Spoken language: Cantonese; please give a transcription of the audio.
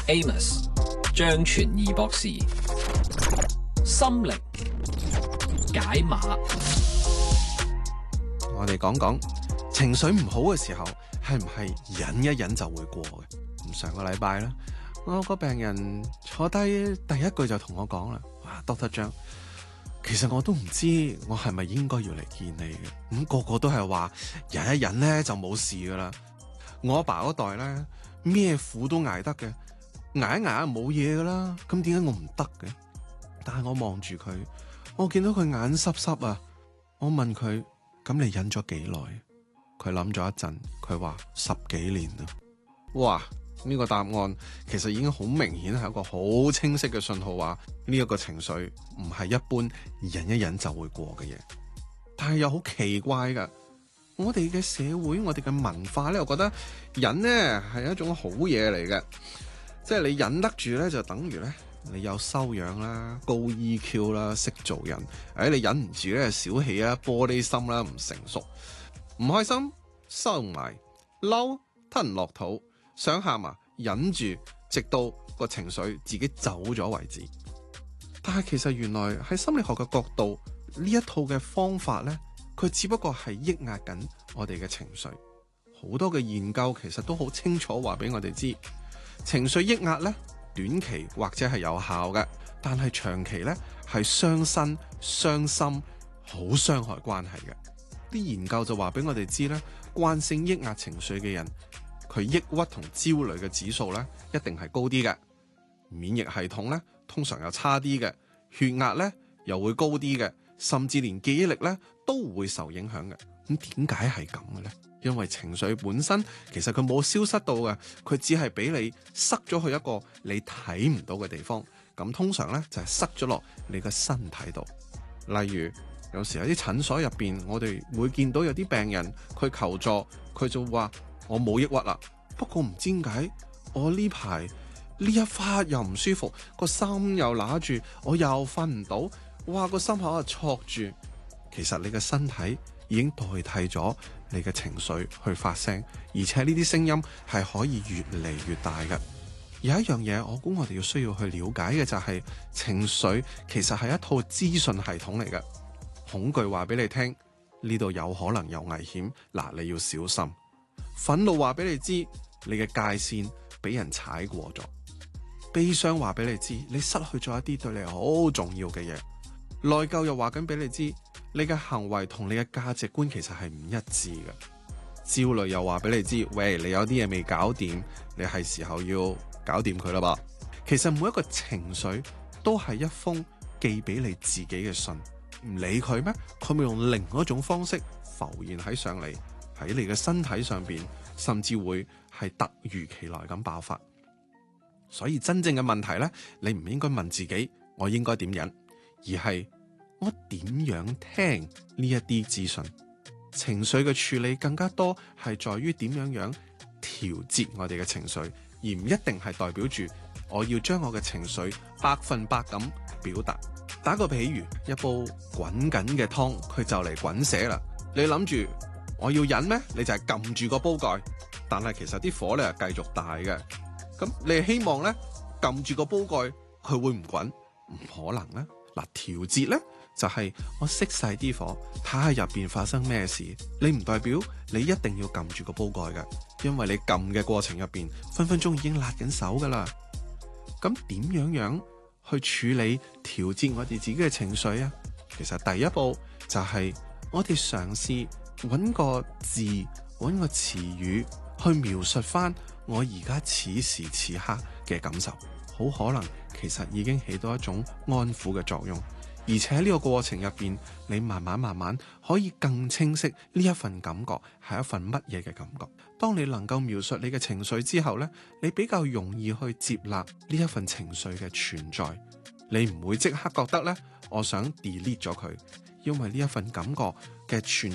Amos 張傳義博士心靈解碼。 我哋講講情緒唔好嘅時候，係唔係忍一忍就會過嘅？咁上個禮拜啦，我個病人坐低第一句就同我講啦，哇 Dr. 張，其實我都唔知我係咪應該要嚟見你嘅。個個都係話忍一忍咧就冇事噶啦。我阿爸嗰代咧咩苦都捱得嘅，捱一捱冇嘢噶啦。咁點解我唔得嘅？但係我望住佢，我見到佢眼濕濕啊。我問佢：咁你忍咗幾耐？佢諗咗一陣，佢話10幾年啦。哇！呢個答案其實已經好明顯係一個好清晰嘅信號，話呢一個情緒唔係一般忍一忍就會過嘅嘢。但係又好奇怪噶，我哋嘅社會，我哋嘅文化咧，我覺得忍呢係一種好嘢嚟嘅，即係你忍得住咧，就等於咧你有修養啦、高 EQ 啦、識做人。你忍唔住咧，小氣啊、玻璃心啦、唔成熟。唔開心收埋，嬲吞落肚，想喊啊忍住，直到個情緒自己走咗為止。但係其實原來喺心理學嘅角度，呢一套嘅方法呢，佢只不過係抑壓緊我哋嘅情緒。好多嘅研究其實都好清楚話俾我哋知，情緒抑壓呢，短期或者係有效嘅，但係長期呢係傷身傷心，好傷害關係嘅。啲研究就話俾我哋知咧，慣性抑壓情緒嘅人，佢抑鬱同焦慮嘅指數咧，一定係高啲嘅。免疫系統咧，通常又差啲嘅，血壓咧又會高啲嘅，甚至連記憶力咧都會受影響嘅。咁點解係咁嘅咧？因為情緒本身其實佢冇消失到嘅，佢只係俾你塞咗去一個你睇唔到嘅地方。咁通常咧就係塞咗落你個身體度，例如。有時喺啲診所入邊，我哋會見到有啲病人佢求助，佢就話我冇抑鬱啦，不過唔知點解我呢排呢一忽又唔舒服，個心又揦住，我又瞓唔到，哇個心口啊戳住。其實你嘅身體已經代替咗你嘅情緒去發聲，而且呢啲聲音係可以越嚟越大嘅。有一樣嘢，我估我哋要需要去了解嘅就係情緒其實係一套資訊系統嚟嘅。恐懼話俾你聽，呢度有可能有危險，嗱你要小心。憤怒話俾你知，你嘅界線俾人踩過咗。悲傷話俾你知，你失去咗一啲對你好重要嘅嘢。內疚又話緊俾你知，你嘅行為同你嘅價值觀其實係唔一致嘅。焦慮又話俾你知，喂，你有啲嘢未搞掂，你係時候要搞掂佢啦噃。其實每一個情緒都係一封寄俾你自己嘅信。唔理佢咩？佢咪用另一種方式浮現喺上嚟，喺你嘅身體上邊，甚至會係突如其來咁爆發。所以真正嘅問題呢，你唔應該問自己我應該點忍，而係我點樣聽呢一啲資訊。情緒嘅處理更加多係在於點樣調節我哋嘅情緒，而唔一定係代表住我要將我嘅情緒100%咁表達。打個比喻，一煲滾緊嘅湯，佢就嚟滾瀉啦。你諗住我要忍咩？你就係撳住個煲蓋，但係其實啲火咧係繼續大嘅。咁你係希望咧撳住個煲蓋，佢會唔滾？唔可能啦。嗱，調節咧就係我熄晒啲火，睇下入邊發生咩事。你唔代表你一定要撳住個煲蓋嘅，因為你撳嘅過程入邊，分分鐘已經辣緊手噶啦。咁點樣去處理調節我哋自己嘅情緒啊？其實第一步就係我哋嘗試揾個字，揾個詞語去描述翻我而家此時此刻嘅感受，好可能其實已經起到一種安撫嘅作用。而且喺呢個過程入邊，你慢慢可以更清晰呢一份感覺係一份乜嘢嘅感覺。當你能夠描述你嘅情緒之後呢，你比較容易去接納呢一份情緒嘅存在。你唔會即刻覺得呢，我想 delete 咗佢，因為呢一份感覺嘅存